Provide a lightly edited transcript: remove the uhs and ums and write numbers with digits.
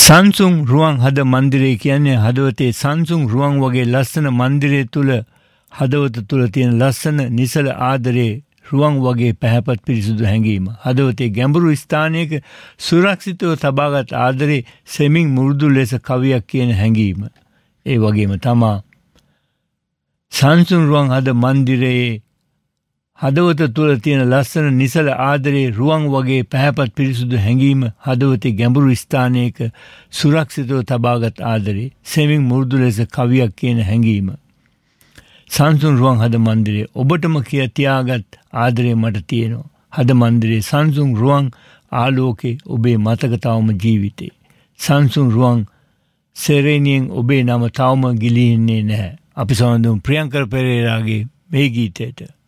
සංසුන් රුවන් හද මන්දිරය කියන්නේ හදවතේ සංසුන් රුවන් වගේ ලස්සන මන්දිරය තුළ හදවත තුළ තියෙන ලස්සන නිසල ආදරේ රුවන් වගේ පැහැපත් පිරිසුදු හැඟීම. හදවතේ ගැඹුරු ස්ථානයක සුරක්ෂිතව තබාගත් ආදරේ සෙමින් මුරුදු ලෙස කවියක් කියන හැඟීම. ඒ වගේම තමා සංසුන් රුවන් හද මන්දිරයේ හදවත තුළ තියෙන ලස්සන නිසල ආදරේ රුවන් වගේ පැහැපත් පිරිසුදු හැඟීම හදවතේ ගැඹුරු ස්ථානයක සුරක්ෂිතව තබාගත් ආදරේ සෙමින් මුරුදු ලෙස කවියක් කියන හැඟීම. සංසුන් රුවන් හද මන්දිරේ ඔබටම කිය තියාගත් ආදරේ මට තියෙනවා. හද මන්දිරේ සංසුන් රුවන් ආලෝකේ ඔබේ මතක තවම ජීවිතේ. සංසුන් රුවන් සෙරේනියෙන් ඔබේ නම තවම ගිලින්නේ නැහැ. අපි සමඳුම් ප්‍රියංකර පෙරේරාගේ මේ ගීතයට.